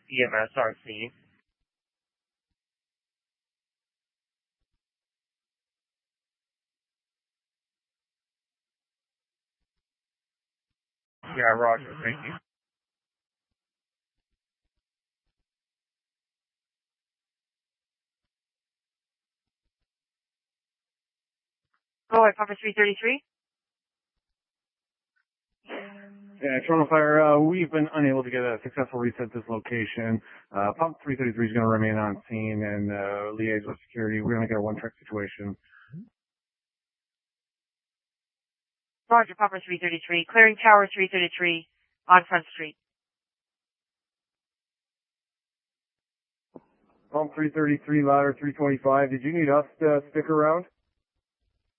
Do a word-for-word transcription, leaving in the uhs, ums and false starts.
E M S on scene. Yeah, roger. Thank you. Go ahead, Papa three thirty-three. Yeah, Toronto Fire, uh, we've been unable to get a successful reset at this location. Uh, Pump three thirty-three is going to remain on scene and uh, liaise with security. We're going to get a one-track situation. Roger, Papa three thirty-three. Clearing Tower three thirty-three on Front Street. Pump three thirty-three, ladder three twenty-five. Did you need us to stick around?